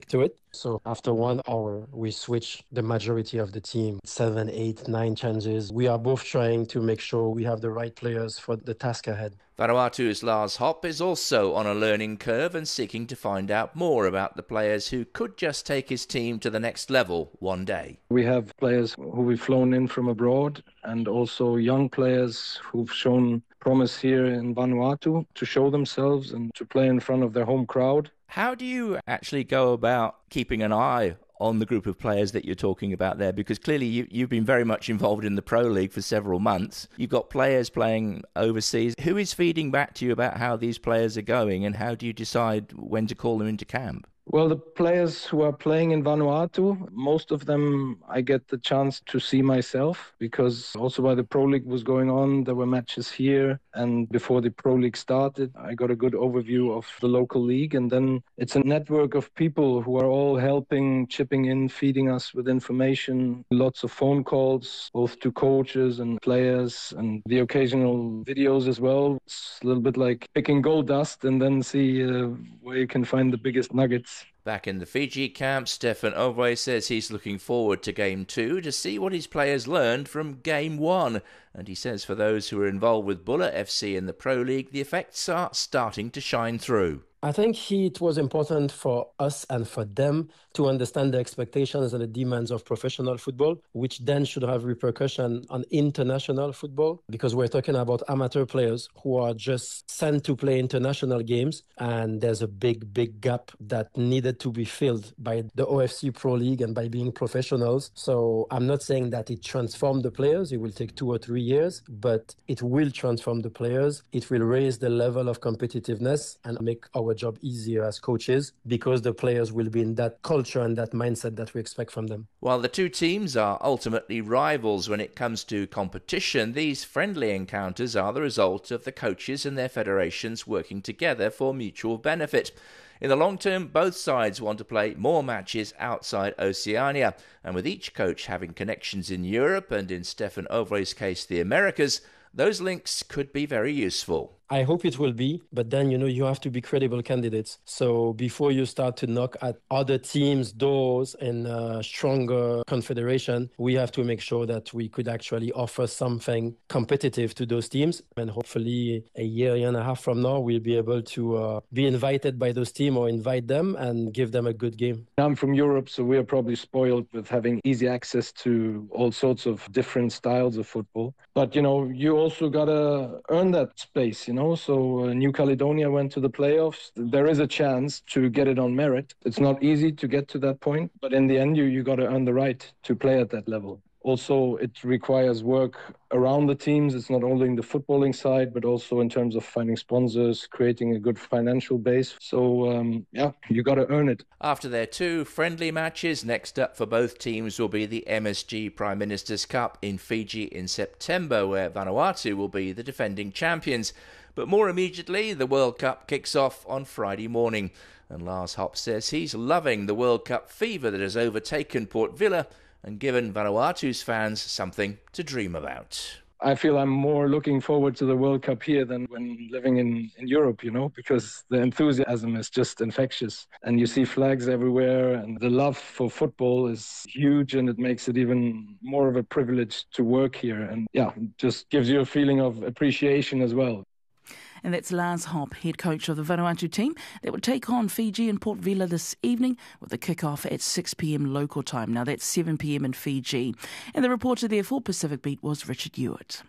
to it. So after 1 hour, we switch the majority of the team, 7, 8, 9 changes. We are both trying to make sure we have the right players for the task ahead. Vanuatu's Lars Hopp is also on a learning curve and seeking to find out more about the players who could just take his team to the next level one day. We have players who we've flown in from abroad and also young players who've shown promise here in Vanuatu to show themselves and to play in front of their home crowd. How do you actually go about keeping an eye on the group of players that you're talking about there? Because clearly you've been very much involved in the Pro League for several months. You've got players playing overseas. Who is feeding back to you about how these players are going, and how do you decide when to call them into camp? Well, the players who are playing in Vanuatu, most of them I get the chance to see myself, because also while the Pro League was going on, there were matches here. And before the Pro League started, I got a good overview of the local league. And then it's a network of people who are all helping, chipping in, feeding us with information. Lots of phone calls, both to coaches and players, and the occasional videos as well. It's a little bit like picking gold dust and then see where you can find the biggest nuggets. Back in the Fiji camp, Stefan Ovwe says he's looking forward to Game 2 to see what his players learned from Game 1. And he says for those who are involved with Bula FC in the Pro League, the effects are starting to shine through. I think it was important for us and for them to understand the expectations and the demands of professional football, which then should have repercussion on international football, because we're talking about amateur players who are just sent to play international games. And there's a big gap that needed to be filled by the OFC Pro League and by being professionals. So I'm not saying that it transformed the players. It will take 2 or 3 years, but it will transform the players. It will raise the level of competitiveness and make our job easier as coaches, because the players will be in that culture and that mindset that we expect from them. While the two teams are ultimately rivals when it comes to competition, these friendly encounters are the result of the coaches and their federations working together for mutual benefit. In the long term, both sides want to play more matches outside Oceania, and with each coach having connections in Europe and, in Stefan Ovre's case, the Americas, those links could be very useful. I hope it will be, but then, you have to be credible candidates. So before you start to knock at other teams' doors in a stronger confederation, we have to make sure that we could actually offer something competitive to those teams. And hopefully a year and a half from now, we'll be able to be invited by those teams or invite them and give them a good game. I'm from Europe, so we are probably spoiled with having easy access to all sorts of different styles of football. But, you also got to earn that space, So New Caledonia went to the playoffs. There is a chance to get it on merit. It's not easy to get to that point, but in the end, you got to earn the right to play at that level. Also, it requires work around the teams. It's not only in the footballing side, but also in terms of finding sponsors, creating a good financial base. So, you got to earn it. After their 2 friendly matches, next up for both teams will be the MSG Prime Minister's Cup in Fiji in September, where Vanuatu will be the defending champions. But more immediately, the World Cup kicks off on Friday morning. And Lars Hopp says he's loving the World Cup fever that has overtaken Port Vila and given Vanuatu's fans something to dream about. I feel I'm more looking forward to the World Cup here than when living in Europe, because the enthusiasm is just infectious. And you see flags everywhere, and the love for football is huge, and it makes it even more of a privilege to work here. And just gives you a feeling of appreciation as well. And that's Lars Hopp, head coach of the Vanuatu team that will take on Fiji and Port Vila this evening with the kick-off at 6 p.m. local time. Now that's 7 p.m. in Fiji. And the reporter there for Pacific Beat was Richard Hewitt.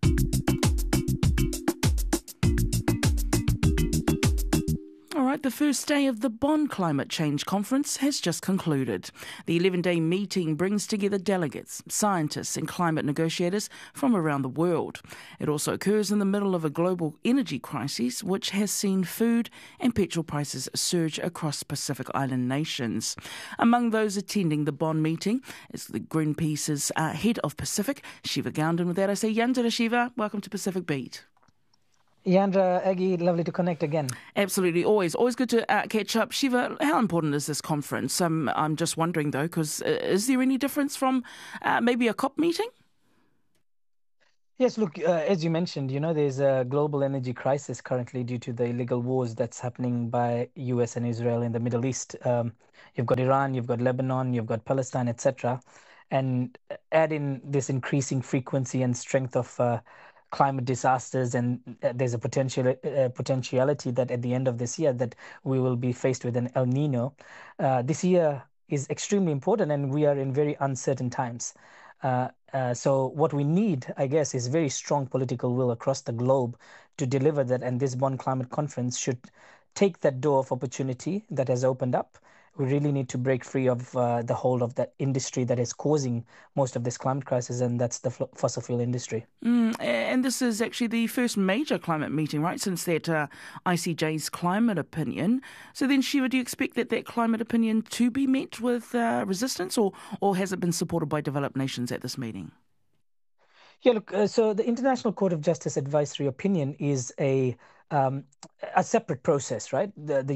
All right, the first day of the Bonn Climate Change Conference has just concluded. The 11-day meeting brings together delegates, scientists and climate negotiators from around the world. It also occurs in the middle of a global energy crisis, which has seen food and petrol prices surge across Pacific Island nations. Among those attending the Bonn meeting is the Greenpeace's head of Pacific, Shiva Gowden. With that, I say, Yandra Shiva, welcome to Pacific Beat. Yandra, Aggie, lovely to connect again. Absolutely, always good to catch up. Shiva, how important is this conference? I'm just wondering, though, because is there any difference from maybe a COP meeting? Yes, look, as you mentioned, there's a global energy crisis currently due to the illegal wars that's happening by US and Israel in the Middle East. You've got Iran, you've got Lebanon, you've got Palestine, etc. And add in this increasing frequency and strength of climate disasters, and there's a potentiality that at the end of this year that we will be faced with an El Nino. This year is extremely important, and we are in very uncertain times. So what we need, I guess, is very strong political will across the globe to deliver that. And this Bonn Climate Conference should take that door of opportunity that has opened up. We really need to break free of the hold of that industry that is causing most of this climate crisis, and that's the fossil fuel industry. And this is actually the first major climate meeting, right, since that ICJ's climate opinion. So then, Shiva, do you expect that climate opinion to be met with resistance, or has it been supported by developed nations at this meeting? Yeah, look, so the International Court of Justice advisory opinion is a separate process, right?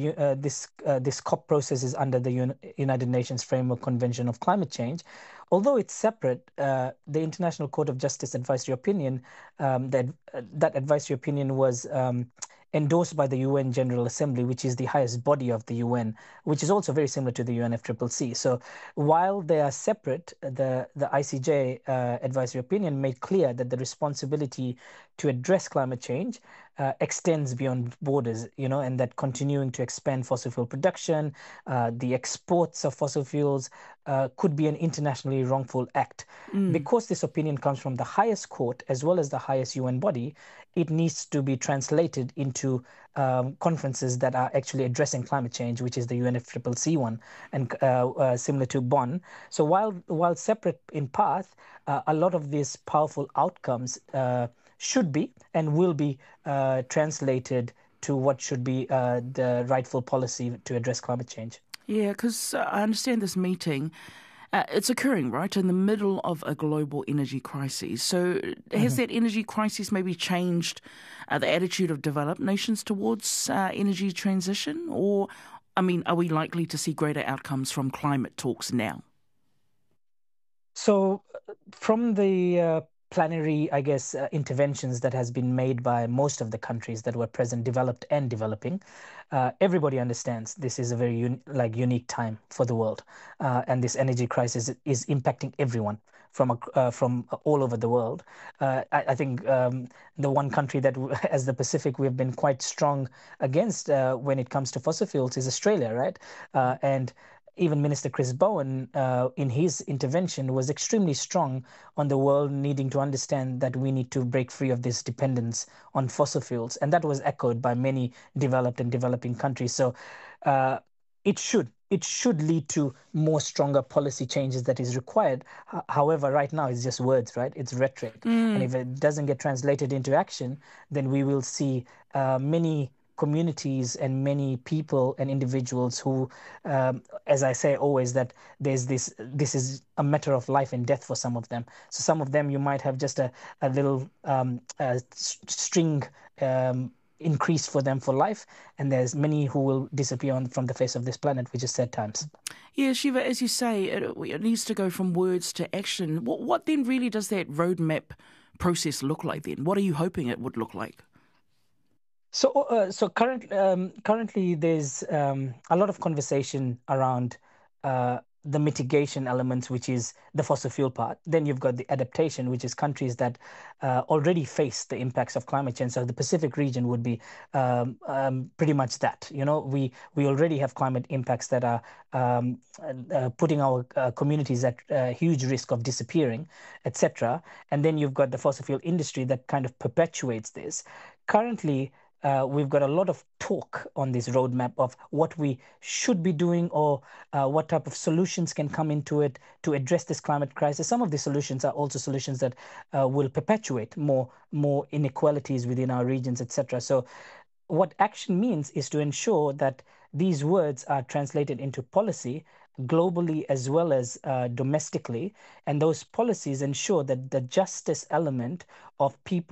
This COP process is under the United Nations Framework Convention of Climate Change. Although it's separate, the International Court of Justice advisory opinion, that advisory opinion was endorsed by the UN General Assembly, which is the highest body of the UN, which is also very similar to the UNFCCC. So while they are separate, the ICJ advisory opinion made clear that the responsibility to address climate change extends beyond borders, and that continuing to expand fossil fuel production, the exports of fossil fuels could be an internationally wrongful act. Because this opinion comes from the highest court as well as the highest UN body, it needs to be translated into conferences that are actually addressing climate change, which is the UNFCCC one, and similar to Bonn. So while separate in path, a lot of these powerful outcomes should be and will be translated to what should be the rightful policy to address climate change. Yeah, because I understand this meeting, it's occurring, right, in the middle of a global energy crisis. So has that energy crisis maybe changed the attitude of developed nations towards energy transition? Or, are we likely to see greater outcomes from climate talks now? So from the plenary, I guess, interventions that has been made by most of the countries that were present, developed and developing, everybody understands this is a very unique time for the world, and this energy crisis is impacting everyone from all over the world. I think the one country that, as the Pacific, we've been quite strong against when it comes to fossil fuels is Australia, right? And even Minister Chris Bowen, in his intervention, was extremely strong on the world needing to understand that we need to break free of this dependence on fossil fuels. And that was echoed by many developed and developing countries. So it should lead to more stronger policy changes that is required. However, right now it's just words, right? It's rhetoric. And if it doesn't get translated into action, then we will see many communities and many people and individuals who, as I say always, that this is a matter of life and death for some of them. So some of them you might have just a little string increase for them for life, and there's many who will disappear from the face of this planet, which is sad times. Yeah, Shiva, as you say, it needs to go from words to action. What then really does that roadmap process look like then? What are you hoping it would look like? So currently there's a lot of conversation around the mitigation elements, which is the fossil fuel part. Then you've got the adaptation, which is countries that already face the impacts of climate change. So the Pacific region would be pretty much that. We already have climate impacts that are putting our communities at huge risk of disappearing, etc. And then you've got the fossil fuel industry that kind of perpetuates this. Currently, we've got a lot of talk on this roadmap of what we should be doing, or what type of solutions can come into it to address this climate crisis. Some of the solutions are also solutions that will perpetuate more inequalities within our regions, etc. So what action means is to ensure that these words are translated into policy globally as well as domestically, and those policies ensure that the justice element of people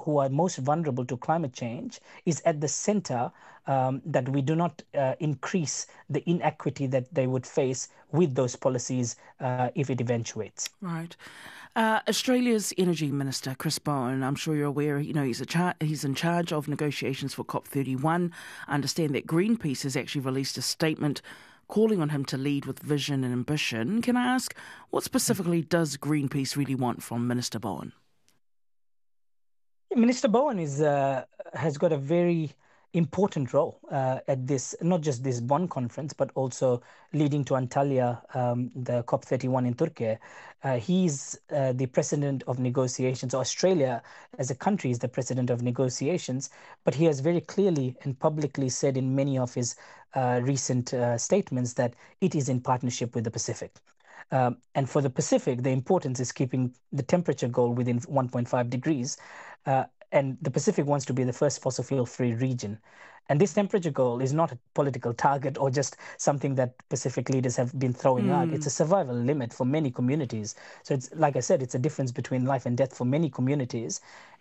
who are most vulnerable to climate change is at the center, that we do not increase the inequity that they would face with those policies if it eventuates. Right. Australia's Energy Minister, Chris Bowen, I'm sure you're aware, he's in charge of negotiations for COP31. I understand that Greenpeace has actually released a statement calling on him to lead with vision and ambition. Can I ask, what specifically does Greenpeace really want from Minister Bowen? Minister Bowen has got a very important role at this, not just this Bonn conference, but also leading to Antalya, the COP31 in Turkey. He's the president of negotiations. Australia as a country is the president of negotiations, but he has very clearly and publicly said in many of his recent statements that it is in partnership with the Pacific. And for the Pacific, the importance is keeping the temperature goal within 1.5 degrees. And the Pacific wants to be the first fossil fuel-free region. And this temperature goal is not a political target or just something that Pacific leaders have been throwing out. It's a survival limit for many communities. So it's, like I said, it's a difference between life and death for many communities.